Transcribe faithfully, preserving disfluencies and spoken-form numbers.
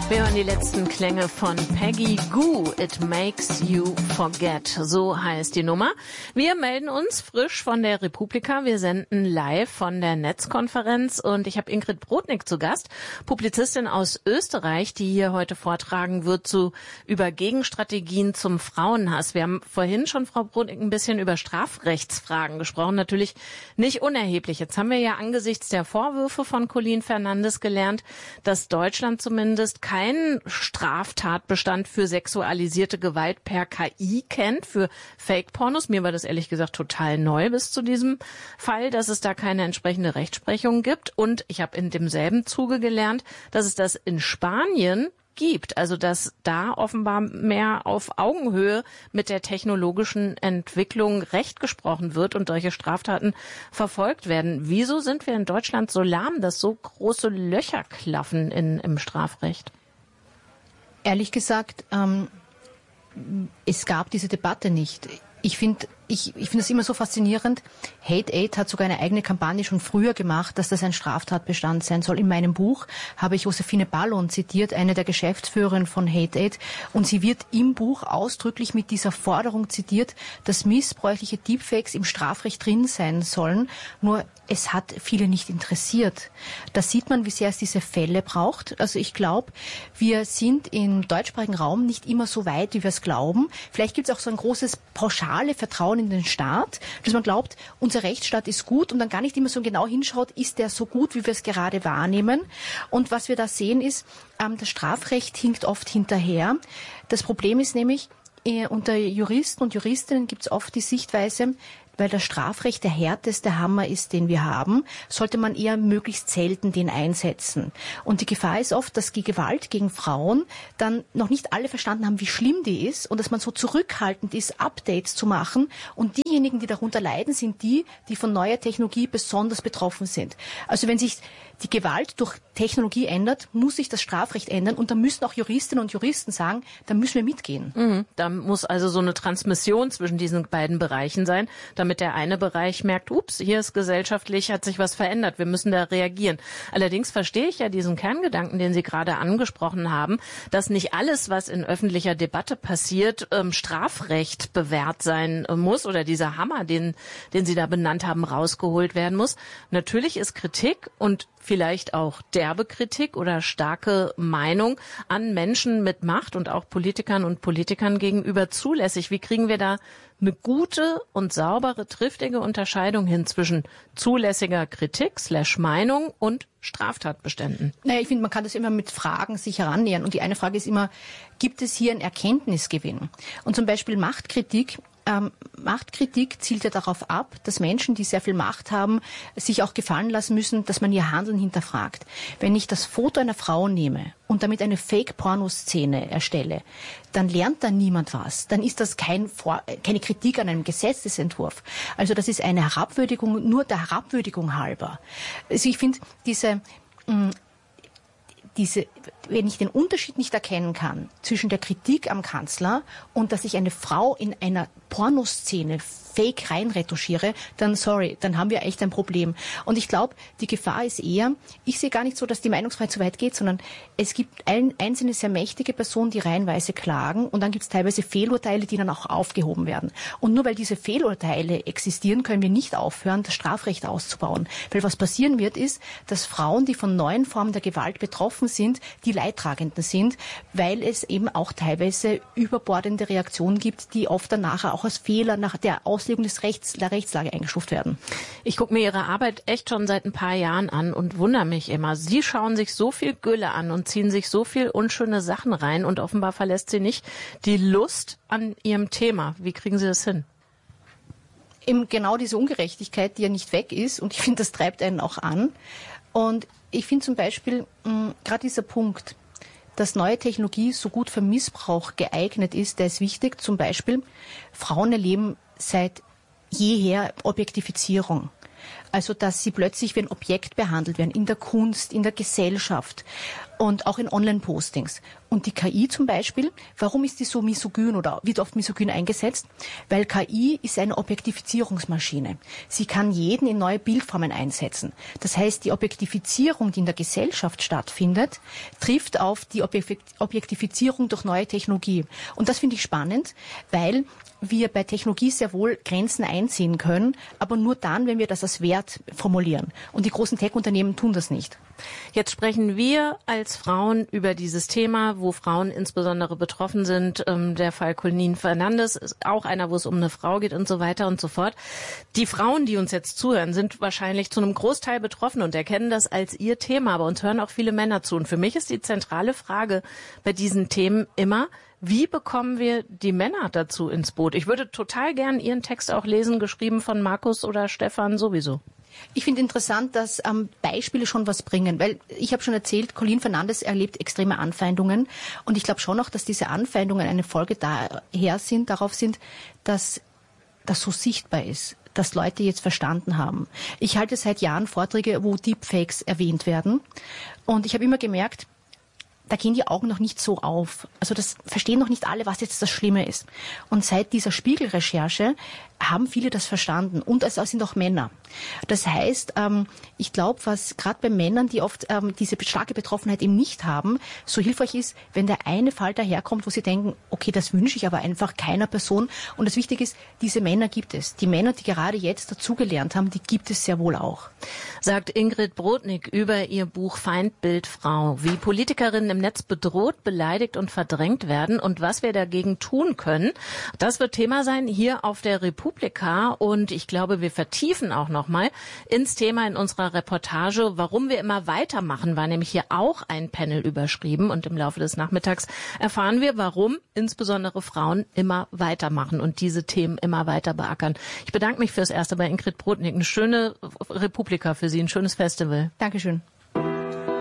Wir hören die letzten Klänge von Peggy Gou. It Makes You Forget. So heißt die Nummer. Wir melden uns frisch von der Republika. Wir senden live von der Netzkonferenz und ich habe Ingrid Brodnik zu Gast, Publizistin aus Österreich, die hier heute vortragen wird zu über Gegenstrategien zum Frauenhass. Wir haben vorhin schon, Frau Brodnik, ein bisschen über Strafrechtsfragen gesprochen. Natürlich nicht unerheblich. Jetzt haben wir ja angesichts der Vorwürfe von Colin Fernandes gelernt, dass Deutschland zumindest kein keinen Straftatbestand für sexualisierte Gewalt per K I kennt, für Fake-Pornos. Mir war das ehrlich gesagt total neu bis zu diesem Fall, dass es da keine entsprechende Rechtsprechung gibt. Und ich habe in demselben Zuge gelernt, dass es das in Spanien gibt, also dass da offenbar mehr auf Augenhöhe mit der technologischen Entwicklung Recht gesprochen wird und solche Straftaten verfolgt werden. Wieso sind wir in Deutschland so lahm, dass so große Löcher klaffen in, im Strafrecht? Ehrlich gesagt, ähm, es gab diese Debatte nicht. Ich finde ich, ich finde es immer so faszinierend. Hate Aid hat sogar eine eigene Kampagne schon früher gemacht, dass das ein Straftatbestand sein soll. In meinem Buch habe ich Josephine Ballon zitiert, eine der Geschäftsführerinnen von Hate Aid. Und sie wird im Buch ausdrücklich mit dieser Forderung zitiert, dass missbräuchliche Deepfakes im Strafrecht drin sein sollen. Nur es hat viele nicht interessiert. Da sieht man, wie sehr es diese Fälle braucht. Also ich glaube, wir sind im deutschsprachigen Raum nicht immer so weit, wie wir es glauben. Vielleicht gibt es auch so ein großes pauschale Vertrauen in den Staat, dass man glaubt, unser Rechtsstaat ist gut und dann gar nicht immer so genau hinschaut, ist der so gut, wie wir es gerade wahrnehmen. Und was wir da sehen ist, ähm, das Strafrecht hinkt oft hinterher. Das Problem ist nämlich, äh, unter Juristen und Juristinnen gibt es oft die Sichtweise, weil das Strafrecht der härteste Hammer ist, den wir haben, sollte man eher möglichst selten den einsetzen. Und die Gefahr ist oft, dass die Gewalt gegen Frauen dann noch nicht alle verstanden haben, wie schlimm die ist und dass man so zurückhaltend ist, Updates zu machen. Und diejenigen, die darunter leiden, sind die, die von neuer Technologie besonders betroffen sind. Also wenn sich die Gewalt durch Technologie ändert, muss sich das Strafrecht ändern. Und da müssen auch Juristinnen und Juristen sagen, da müssen wir mitgehen. Mhm. Da muss also so eine Transmission zwischen diesen beiden Bereichen sein, damit der eine Bereich merkt, ups, hier ist gesellschaftlich, hat sich was verändert, wir müssen da reagieren. Allerdings verstehe ich ja diesen Kerngedanken, den Sie gerade angesprochen haben, dass nicht alles, was in öffentlicher Debatte passiert, ähm, Strafrecht bewährt sein muss oder dieser Hammer, den, den Sie da benannt haben, rausgeholt werden muss. Natürlich ist Kritik und vielleicht auch derbe Kritik oder starke Meinung an Menschen mit Macht und auch Politikern und Politikern gegenüber zulässig. Wie kriegen wir da eine gute und saubere, triftige Unterscheidung hin zwischen zulässiger Kritik slash Meinung und Straftatbeständen? Naja, ich finde, man kann das immer mit Fragen sich herannähern. Und die eine Frage ist immer, gibt es hier einen Erkenntnisgewinn? Und zum Beispiel Machtkritik. Ähm, Machtkritik zielt ja darauf ab, dass Menschen, die sehr viel Macht haben, sich auch gefallen lassen müssen, dass man ihr Handeln hinterfragt. Wenn ich das Foto einer Frau nehme und damit eine Fake-Porno-Szene erstelle, dann lernt da niemand was. Dann ist das kein Vor- keine Kritik an einem Gesetzesentwurf. Also das ist eine Herabwürdigung, nur der Herabwürdigung halber. Also ich finde, diese... Mh, Diese, wenn ich den Unterschied nicht erkennen kann zwischen der Kritik am Kanzler und dass ich eine Frau in einer Pornoszene fake reinretuschiere, dann sorry, dann haben wir echt ein Problem. Und ich glaube, die Gefahr ist eher, ich sehe gar nicht so, dass die Meinungsfreiheit so weit geht, sondern es gibt ein, einzelne sehr mächtige Personen, die reihenweise klagen und dann gibt es teilweise Fehlurteile, die dann auch aufgehoben werden. Und nur weil diese Fehlurteile existieren, können wir nicht aufhören, das Strafrecht auszubauen. Weil was passieren wird, ist, dass Frauen, die von neuen Formen der Gewalt betroffen sind, die Leidtragenden sind, weil es eben auch teilweise überbordende Reaktionen gibt, die oft dann nachher auch als Fehler nach der Auslegung des Rechts, der Rechtslage eingestuft werden. Ich gucke mir Ihre Arbeit echt schon seit ein paar Jahren an und wundere mich immer. Sie schauen sich so viel Gülle an und ziehen sich so viel unschöne Sachen rein und offenbar verlässt Sie nicht die Lust an Ihrem Thema. Wie kriegen Sie das hin? Eben genau diese Ungerechtigkeit, die ja nicht weg ist, und ich finde, das treibt einen auch an. Und ich finde zum Beispiel gerade dieser Punkt, dass neue Technologie so gut für Missbrauch geeignet ist, der ist wichtig. Zum Beispiel, Frauen erleben seit jeher Objektifizierung. Also, dass sie plötzlich wie ein Objekt behandelt werden, in der Kunst, in der Gesellschaft. und auch in Online-Postings. Und die K I zum Beispiel, warum ist die so misogyn oder wird oft misogyn eingesetzt? Weil K I ist eine Objektifizierungsmaschine. Sie kann jeden in neue Bildformen einsetzen. Das heißt, die Objektifizierung, die in der Gesellschaft stattfindet, trifft auf die Objektifizierung durch neue Technologie. Und das finde ich spannend, weil wir bei Technologie sehr wohl Grenzen einziehen können, aber nur dann, wenn wir das als Wert formulieren. Und die großen Tech-Unternehmen tun das nicht. Jetzt sprechen wir als Frauen über dieses Thema, wo Frauen insbesondere betroffen sind. Ähm, der Fall Colleen Fernandes ist auch einer, wo es um eine Frau geht und so weiter und so fort. Die Frauen, die uns jetzt zuhören, sind wahrscheinlich zu einem Großteil betroffen und erkennen das als ihr Thema. Aber uns hören auch viele Männer zu. Und für mich ist die zentrale Frage bei diesen Themen immer, wie bekommen wir die Männer dazu ins Boot? Ich würde total gern Ihren Text auch lesen, geschrieben von Markus oder Stefan sowieso. Ich finde interessant, dass ähm, Beispiele schon was bringen, weil ich habe schon erzählt, Colleen Fernandes erlebt extreme Anfeindungen und ich glaube schon auch, dass diese Anfeindungen eine Folge daher sind, darauf sind, dass das so sichtbar ist, dass Leute jetzt verstanden haben. Ich halte seit Jahren Vorträge, wo Deepfakes erwähnt werden und ich habe immer gemerkt, da gehen die Augen noch nicht so auf. Also das verstehen noch nicht alle, was jetzt das Schlimme ist. Und seit dieser Spiegel-Recherche haben viele das verstanden. Und es sind auch Männer. Das heißt, ähm, ich glaube, was gerade bei Männern, die oft ähm, diese starke Betroffenheit eben nicht haben, so hilfreich ist, wenn der eine Fall daherkommt, wo sie denken, okay, das wünsche ich aber einfach keiner Person. Und das Wichtige ist, diese Männer gibt es. Die Männer, die gerade jetzt dazugelernt haben, die gibt es sehr wohl auch. Sagt Ingrid Brodnik über ihr Buch Feindbild Frau, wie Politikerinnen im Netz bedroht, beleidigt und verdrängt werden und was wir dagegen tun können. Das wird Thema sein hier auf der Republika und ich glaube, wir vertiefen auch nochmal ins Thema in unserer Reportage, warum wir immer weitermachen, war nämlich hier auch ein Panel überschrieben und im Laufe des Nachmittags erfahren wir, warum insbesondere Frauen immer weitermachen und diese Themen immer weiter beackern. Ich bedanke mich fürs Erste bei Ingrid Brodnik. Eine schöne Republika für Sie, ein schönes Festival. Dankeschön.